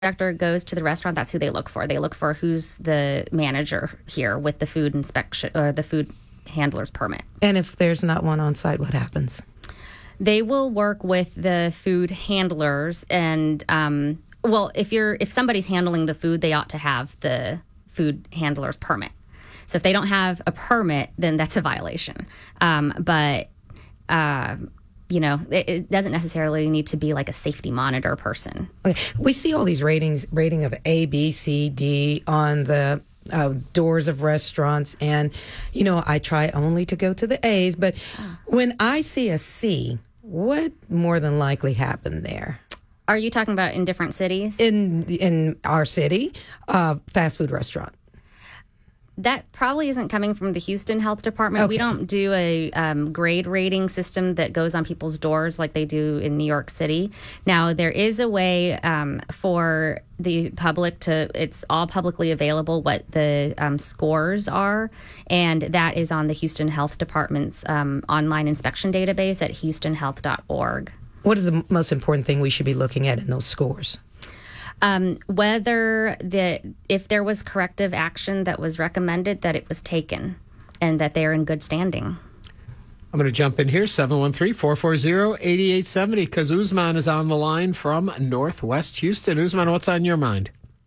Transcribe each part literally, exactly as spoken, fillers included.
inspector goes to the restaurant, that's who they look for. They look for who's the manager here with the food inspection or the food handler's permit. And if there's not one on site, what happens? They will work with the food handlers, and um, well, if you're if somebody's handling the food, they ought to have the food handler's permit. So if they don't have a permit, then that's a violation. Um, but uh, you know, it, it doesn't necessarily need to be like a safety monitor person. Okay. We see all these ratings, rating of A, B, C, D on the uh, doors of restaurants. And, you know, I try only to go to the A's. But when I see a C, what more than likely happened there? Are you talking about in different cities? In in our city, uh, fast food restaurant. That probably isn't coming from the Houston Health Department. Okay. We don't do a um, grade rating system that goes on people's doors like they do in New York City. Now, there is a way um, for the public to, it's all publicly available what the um, scores are, and that is on the Houston Health Department's um, online inspection database at houston health dot org. What is the most important thing we should be looking at in those scores? Um, whether the if there was corrective action that was recommended, that it was taken, and that they're in good standing. I'm going to jump in here, seven one three, four four zero, eight eight seven zero, because Usman is on the line from Northwest Houston. Usman, what's on your mind?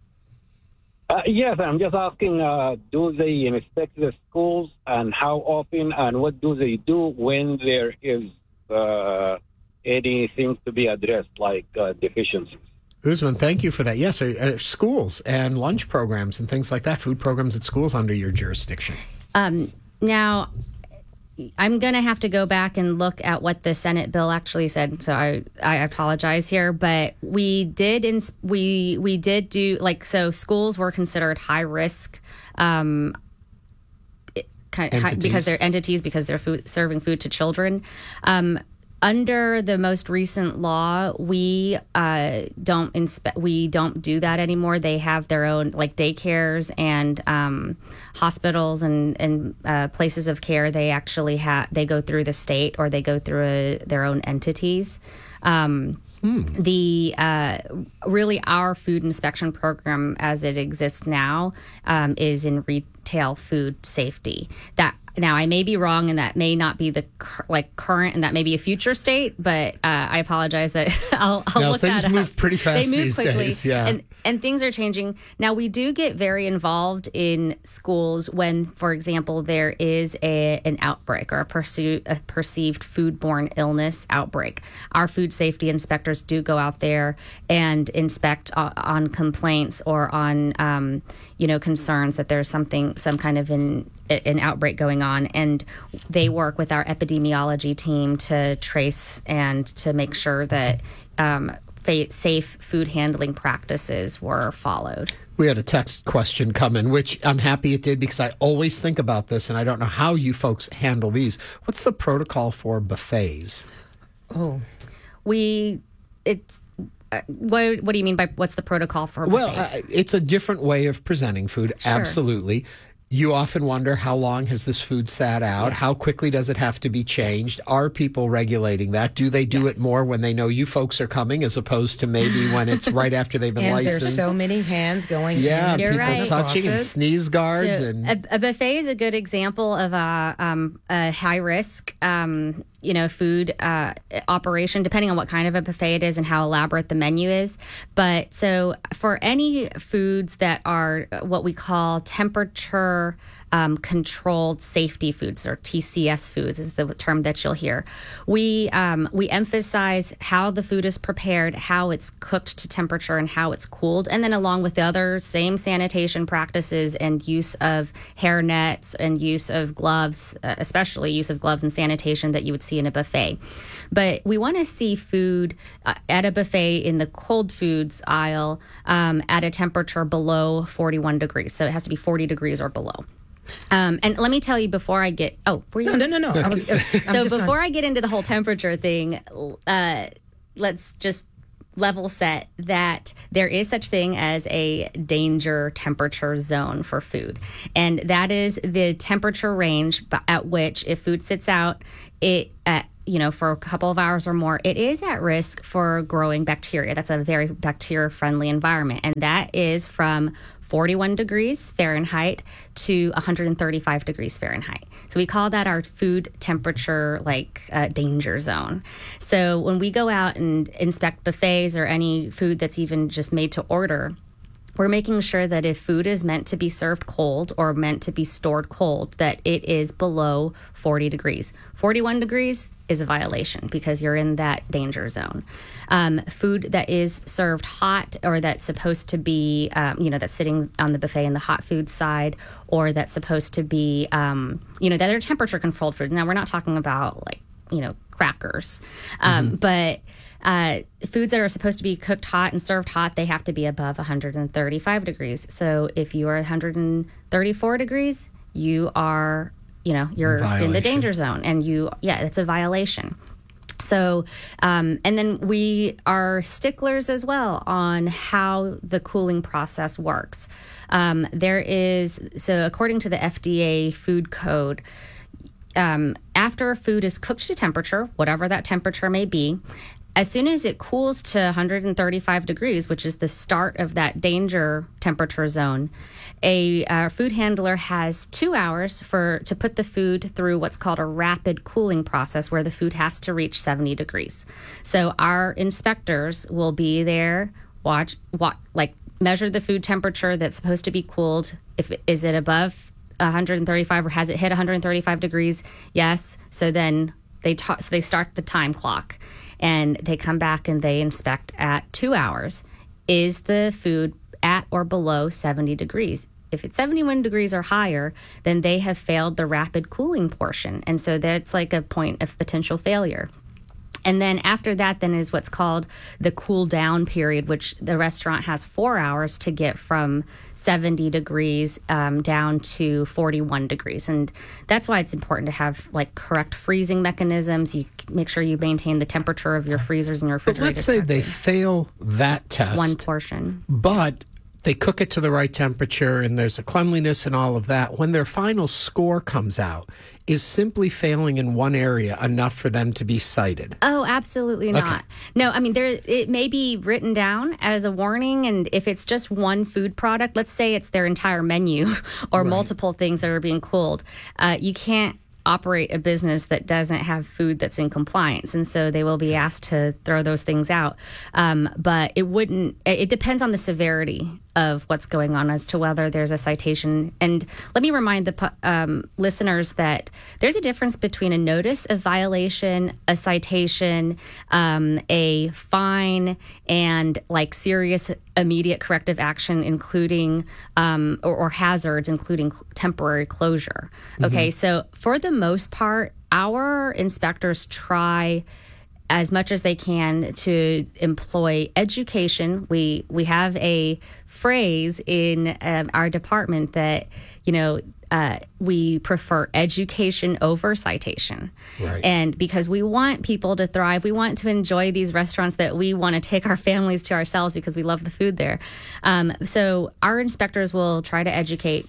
Uh, yes, I'm just asking, uh, do they inspect the schools, and how often, and what do they do when there is uh, anything to be addressed, like uh, deficiencies? Usman, thank you for that. Yes, uh, schools and lunch programs and things like that, food programs at schools under your jurisdiction. Um, now, I'm going to have to go back and look at what the Senate bill actually said, so I, I apologize here. But we did ins- we we did do like so. Schools were considered high risk. Um, kind of high, because they're entities because they're food, serving food to children. Um, Under the most recent law, we uh, don't inspe- we don't do that anymore. They have their own like daycares and um, hospitals and and uh, places of care. They actually have they go through the state or they go through a, their own entities. Um, hmm. The uh, really our food inspection program as it exists now um, is in retail food safety. That. Now, I may be wrong, and that may not be the cur- like current, and that may be a future state. But uh, I apologize that I'll, I'll now, look that up. Things move pretty fast they move these quickly, days, yeah. And, and things are changing. Now, we do get very involved in schools when, for example, there is a an outbreak or a, pursuit, a perceived foodborne illness outbreak. Our food safety inspectors do go out there and inspect uh, on complaints or on um, you know concerns that there's something, some kind of an an outbreak going on, and they work with our epidemiology team to trace and to make sure that um, fa- safe food handling practices were followed. We had a text question come in, which I'm happy it did because I always think about this, and I don't know how you folks handle these. What's the protocol for buffets? Oh, we it's. Uh, what, what do you mean by what's the protocol for buffets? Well, uh, it's a different way of presenting food, Sure. Absolutely. You often wonder, how long has this food sat out? Yeah. How quickly does it have to be changed? Are people regulating that? Do they do yes. it more when they know you folks are coming as opposed to maybe when it's right after they've been and licensed? There's so many hands going yeah, in. You're people right. touching and sneeze guards. So and a, a buffet is a good example of a, um, a high risk um, you know, food uh, operation, depending on what kind of a buffet it is and how elaborate the menu is. But so for any foods that are what we call temperature Um, controlled safety foods, or T C S foods is the term that you'll hear. We um, we emphasize how the food is prepared, how it's cooked to temperature, and how it's cooled, and then along with the other same sanitation practices and use of hair nets and use of gloves, uh, especially use of gloves and sanitation that you would see in a buffet. But we want to see food uh, at a buffet in the cold foods aisle um, at a temperature below forty-one degrees. So it has to be forty degrees or below. Um, and let me tell you before I get, oh, were you? No, no, no, no. I was, so before I get into the whole temperature thing, uh, let's just level set that there is such thing as a danger temperature zone for food. And that is the temperature range at which if food sits out, it uh, you know, for a couple of hours or more, it is at risk for growing bacteria. That's a very bacteria-friendly environment, and that is from forty-one degrees Fahrenheit to one hundred thirty-five degrees Fahrenheit. So we call that our food temperature, like uh, danger zone. So when we go out and inspect buffets or any food that's even just made to order, we're making sure that if food is meant to be served cold or meant to be stored cold, that it is below forty degrees. forty-one degrees is a violation because you're in that danger zone. Um, food that is served hot or that's supposed to be, um, you know, that's sitting on the buffet in the hot food side, or that's supposed to be, um, you know, that are temperature controlled food. Now, we're not talking about like, you know, crackers, um, mm-hmm. but Uh, foods that are supposed to be cooked hot and served hot, they have to be above one hundred thirty-five degrees. So if you are one hundred thirty-four degrees, you are, you know, you're Violation. in the danger zone, and you, yeah, it's a violation. So, um, and then we are sticklers as well on how the cooling process works. Um, there is, so according to the F D A food code, um, after a food is cooked to temperature, whatever that temperature may be, as soon as it cools to one hundred thirty-five degrees, which is the start of that danger temperature zone, a uh, food handler has two hours for to put the food through what's called a rapid cooling process, where the food has to reach seventy degrees. So our inspectors will be there, watch, watch like measure the food temperature that's supposed to be cooled. If is it above one hundred thirty-five, or has it hit one hundred thirty-five degrees? Yes. So then they ta- so they start the time clock. And they come back and they inspect at two hours. Is the food at or below seventy degrees? If it's seventy-one degrees or higher, then they have failed the rapid cooling portion. And so that's like a point of potential failure. And then after that, then is what's called the cool down period, which the restaurant has four hours to get from seventy degrees um, down to forty-one degrees. And that's why it's important to have like correct freezing mechanisms. You make sure you maintain the temperature of your freezers and your But refrigerators. let's say they fail that test. One portion. But they cook it to the right temperature and there's a cleanliness and all of that. When their final score comes out, is simply failing in one area enough for them to be cited? Oh, absolutely not. Okay. No, I mean, there it may be written down as a warning, and if it's just one food product, let's say it's their entire menu or Right. multiple things that are being cooled, uh, you can't operate a business that doesn't have food that's in compliance, and so they will be asked to throw those things out. Um, but it wouldn't. It depends on the severity of what's going on as to whether there's a citation. And let me remind the um, listeners that there's a difference between a notice of violation, a citation, um, a fine, and like serious immediate corrective action, including um, or, or hazards, including temporary closure. Okay, mm-hmm. So for the most part, our inspectors try as much as they can to employ education. We we have a phrase in um, our department that, you know, uh, we prefer education over citation. Right. And because we want people to thrive, we want to enjoy these restaurants that we want to take our families to ourselves because we love the food there. Um, so our inspectors will try to educate,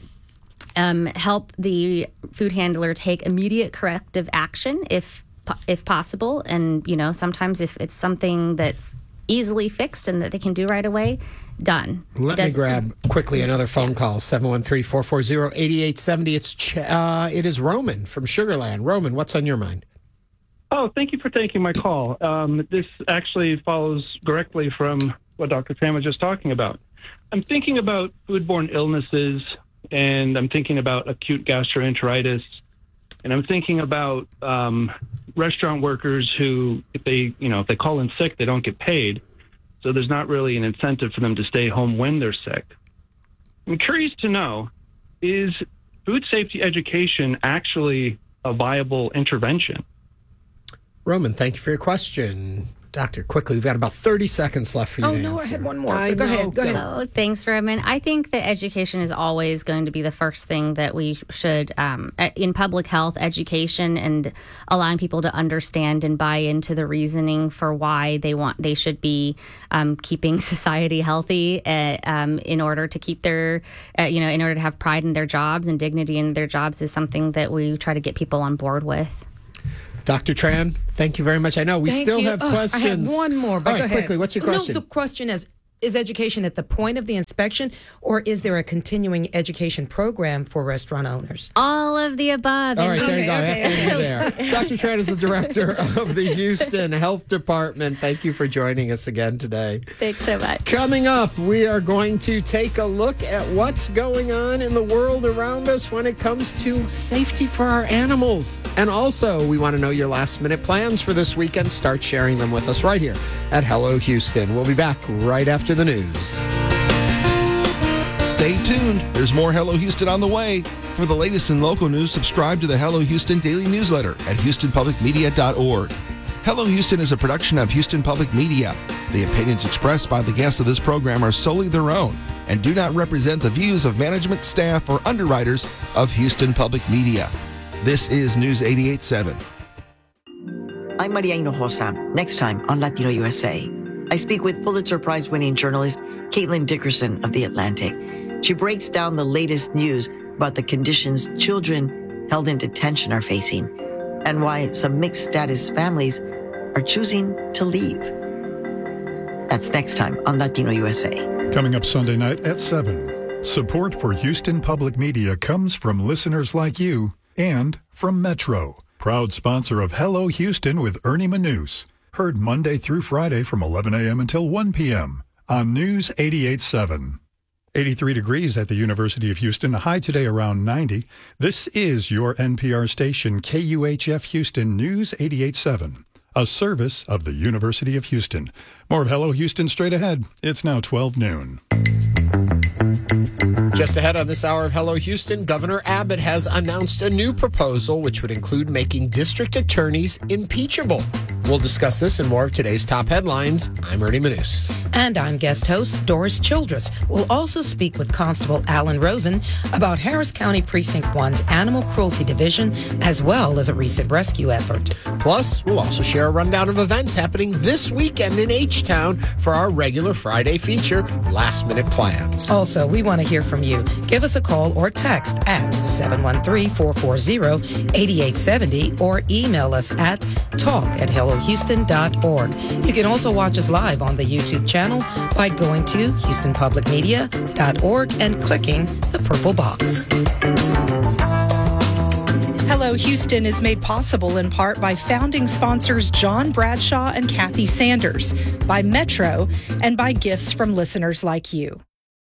um, help the food handler take immediate corrective action if if possible. And, you know, sometimes if it's something that's easily fixed and that they can do right away, done. Let me grab quickly another phone yeah. call, seven one three, four four zero, eight eight seven zero. It's Ch- uh, it is Roman from Sugar Land. Roman, what's on your mind? Oh, thank you for taking my call. Um, this actually follows directly from what Doctor Pham was just talking about. I'm thinking about foodborne illnesses, and I'm thinking about acute gastroenteritis, and I'm thinking about um, restaurant workers who, if they, you know, if they call in sick, they don't get paid. So there's not really an incentive for them to stay home when they're sick. I'm curious to know, is food safety education actually a viable intervention? Roman, thank you for your question. Doctor, quickly, we've got about thirty seconds left for you oh, to no, answer. I had one more. I go know, ahead, go ahead. Oh, thanks, Roman. I think that education is always going to be the first thing that we should, um, in public health, education and allowing people to understand and buy into the reasoning for why they want, they should be um, keeping society healthy uh, um, in order to keep their, uh, you know, in order to have pride in their jobs and dignity in their jobs is something that we try to get people on board with. Doctor Tran, thank you very much. I know we Thank still you. have Oh, questions. I have one more, but All right, go ahead. quickly, what's your question? No, the question is, is education at the point of the inspection, or is there a continuing education program for restaurant owners? All of the above. All right, And there you go. Okay, I have okay, to be there. Doctor Tran is the director of the Houston Health Department. Thank you for joining us again today. Thanks so much. Coming up, we are going to take a look at what's going on in the world around us when it comes to safety for our animals. And also, we want to know your last minute plans for this weekend. Start sharing them with us right here at Hello Houston. We'll be back right after the news. Stay tuned. There's more Hello Houston on the way. For the latest in local news, subscribe to the Hello Houston daily newsletter at houston public media dot org. Hello Houston is a production of Houston Public Media. The opinions expressed by the guests of this program are solely their own and do not represent the views of management, staff, or underwriters of Houston Public Media. This is News eighty-eight point seven. I'm Maria Hinojosa. Next time on Latino U S A, I speak with Pulitzer Prize-winning journalist Caitlin Dickerson of The Atlantic. She breaks down the latest news about the conditions children held in detention are facing and why some mixed-status families are choosing to leave. That's next time on Latino U S A. Coming up Sunday night at seven. Support for Houston Public Media comes from listeners like you and from Metro, proud sponsor of Hello Houston with Ernie Manous. Heard Monday through Friday from eleven a.m. until one p.m. on News eighty-eight point seven. eighty-three degrees at the University of Houston, a high today around ninety. This is your N P R station, K U H F Houston News eighty-eight point seven, a service of the University of Houston. More of Hello Houston straight ahead. It's now twelve noon. Just ahead on this hour of Hello Houston, Governor Abbott has announced a new proposal which would include making district attorneys impeachable. We'll discuss this and more of today's top headlines. I'm Ernie Manous. And I'm guest host Doris Childress. We'll also speak with Constable Alan Rosen about Harris County Precinct one's Animal Cruelty Division, as well as a recent rescue effort. Plus, we'll also share a rundown of events happening this weekend in H-Town for our regular Friday feature, Last Minute Plans. Also, we want to hear from you. Give us a call or text at seven one three, four four zero, eight eight seven zero or email us at talk at hello houston dot org. You can also watch us live on the YouTube channel by going to houston public media dot org and clicking the purple box. Hello Houston is made possible in part by founding sponsors John Bradshaw and Kathy Sanders, by Metro, and by gifts from listeners like you.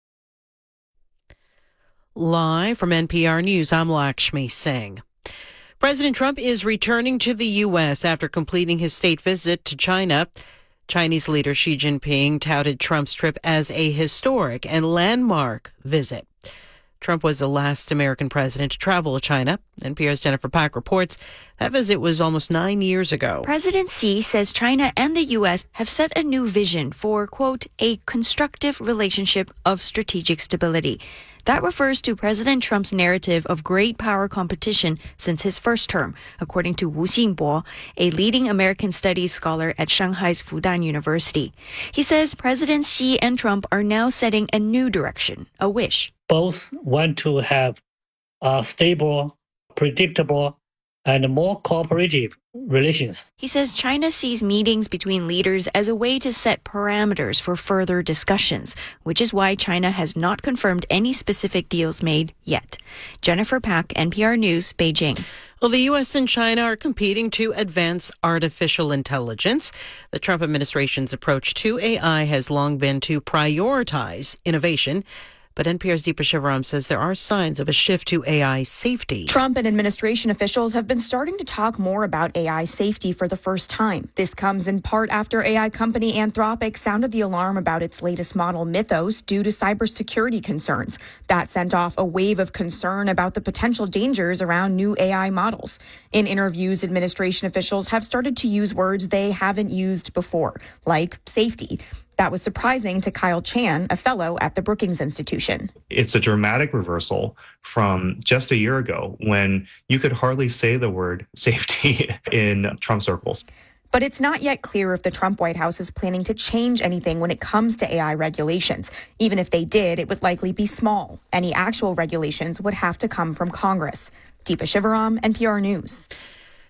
Live from N P R News, I'm Lakshmi Singh. President Trump is returning to the U S after completing his state visit to China. Chinese leader Xi Jinping touted Trump's trip as a historic and landmark visit. Trump was the last American president to travel to China. N P R's Jennifer Pack reports that visit was almost nine years ago. President Xi says China and the U S have set a new vision for, quote, a constructive relationship of strategic stability. That refers to President Trump's narrative of great power competition since his first term, according to Wu Xingbo, a leading American studies scholar at Shanghai's Fudan University. He says President Xi and Trump are now setting a new direction, a wish. Both want to have a stable, predictable, and more cooperative relations. He says China sees meetings between leaders as a way to set parameters for further discussions, which is why China has not confirmed any specific deals made yet. Jennifer Pack, N P R News, Beijing. Well, the U S and China are competing to advance artificial intelligence. The Trump administration's approach to A I has long been to prioritize innovation. But N P R's Deepa Shivaram says there are signs of a shift to A I safety. Trump and administration officials have been starting to talk more about A I safety for the first time. This comes in part after A I company Anthropic sounded the alarm about its latest model, Mythos, due to cybersecurity concerns. That sent off a wave of concern about the potential dangers around new A I models. In interviews, administration officials have started to use words they haven't used before, like safety. That was surprising to Kyle Chan, a fellow at the Brookings Institution. It's a dramatic reversal from just a year ago when you could hardly say the word safety in Trump circles. But it's not yet clear if the Trump White House is planning to change anything when it comes to A I regulations. Even if they did, it would likely be small. Any actual regulations would have to come from Congress. Deepa Shivaram, N P R News.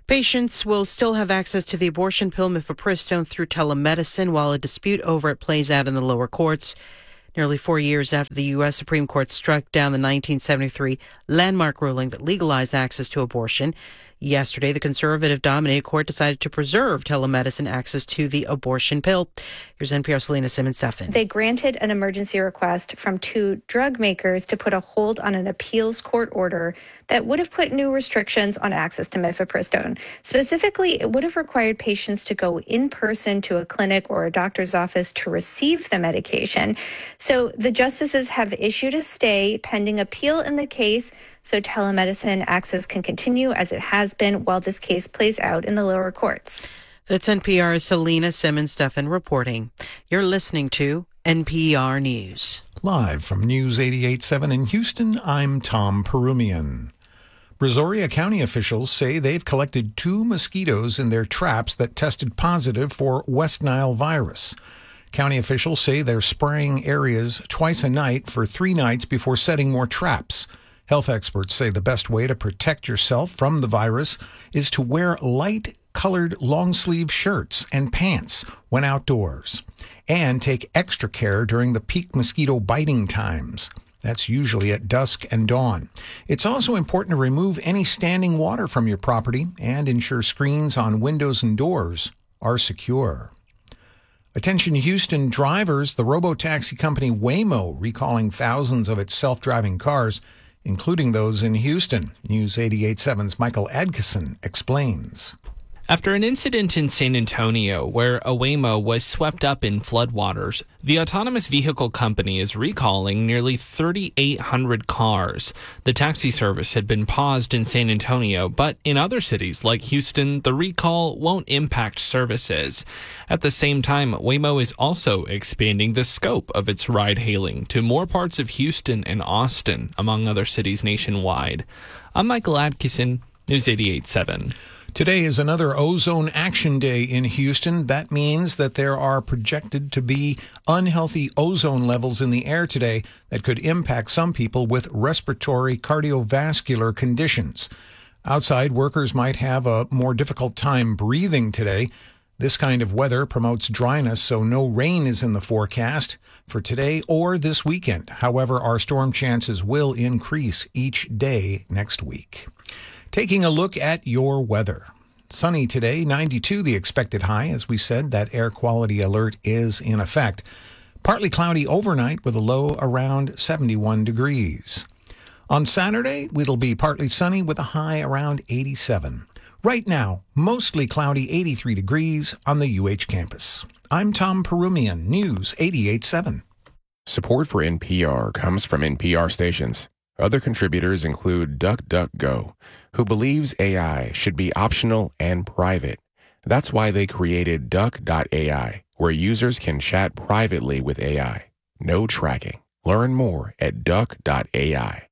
Patients will still have access to the abortion pill mifepristone through telemedicine while a dispute over it plays out in the lower courts. Nearly four years after the U S Supreme Court struck down the nineteen seventy-three landmark ruling that legalized access to abortion, yesterday the conservative-dominated court decided to preserve telemedicine access to the abortion pill. Here's N P R's Selena Simmons-Duffin. They granted an emergency request from two drug makers to put a hold on an appeals court order that would have put new restrictions on access to mifepristone. Specifically, it would have required patients to go in person to a clinic or a doctor's office to receive the medication. So the justices have issued a stay pending appeal in the case, so telemedicine access can continue as it has been while this case plays out in the lower courts. That's N P R's Selena Simmons-Duffin reporting. You're listening to N P R News. Live from News eighty-eight point seven in Houston, I'm Tom Perumian. Brazoria County officials say they've collected two mosquitoes in their traps that tested positive for West Nile virus. County officials say they're spraying areas twice a night for three nights before setting more traps. Health experts say the best way to protect yourself from the virus is to wear light-colored long-sleeve shirts and pants when outdoors, and take extra care during the peak mosquito biting times. That's usually at dusk and dawn. It's also important to remove any standing water from your property and ensure screens on windows and doors are secure. Attention Houston drivers, the robo-taxi company Waymo recalling thousands of its self-driving cars, including those in Houston. News eighty-eight point seven's Michael Adkisson explains. After an incident in San Antonio where a Waymo was swept up in floodwaters, the autonomous vehicle company is recalling nearly thirty-eight hundred cars. The taxi service had been paused in San Antonio, but in other cities like Houston, the recall won't impact services. At the same time, Waymo is also expanding the scope of its ride-hailing to more parts of Houston and Austin, among other cities nationwide. I'm Michael Adkisson, News eighty-eight point seven. Today is another Ozone Action Day in Houston. That means that there are projected to be unhealthy ozone levels in the air today that could impact some people with respiratory cardiovascular conditions. Outside, workers might have a more difficult time breathing today. This kind of weather promotes dryness, so no rain is in the forecast for today or this weekend. However, our storm chances will increase each day next week. Taking a look at your weather. Sunny today, ninety-two the expected high. As we said, that air quality alert is in effect. Partly cloudy overnight with a low around seventy-one degrees. On Saturday, it'll be partly sunny with a high around eighty-seven. Right now, mostly cloudy, eighty-three degrees on the U H campus. I'm Tom Perumian, News eighty-eight point seven. Support for N P R comes from N P R stations. Other contributors include DuckDuckGo, who believes A I should be optional and private. That's why they created Duck dot A I, where users can chat privately with A I. No tracking. Learn more at Duck dot A I.